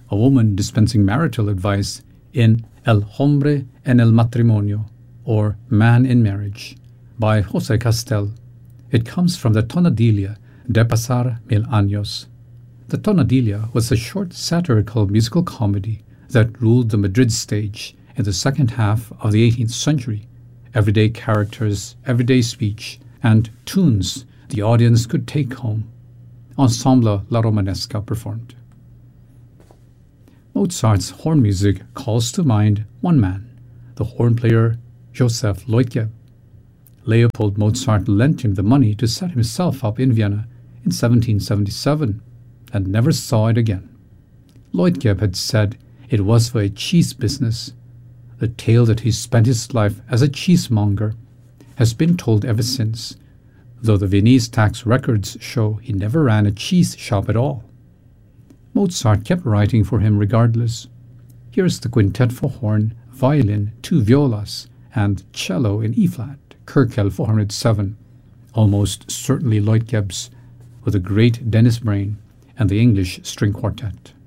a woman dispensing marital advice in El Hombre en el Matrimonio, or Man in Marriage, by José Castel. It comes from the Tonadilla de Pasar Mil Años. The Tonadilla was a short satirical musical comedy that ruled the Madrid stage in the second half of the 18th century. Everyday characters, everyday speech, and tunes the audience could take home. Ensemble La Romanesca performed. Mozart's horn music calls to mind one man, the horn player Joseph Leutgeb. Leopold Mozart lent him the money to set himself up in Vienna in 1777 and never saw it again. Leutgeb had said it was for a cheese business. The tale that he spent his life as a cheesemonger has been told ever since, though the Viennese tax records show he never ran a cheese shop at all. Mozart kept writing for him regardless. Here's the quintet for horn, violin, two violas, and cello in E-flat, Köchel 407, almost certainly Leutgeb's, with the great Dennis Brain and the English String Quartet.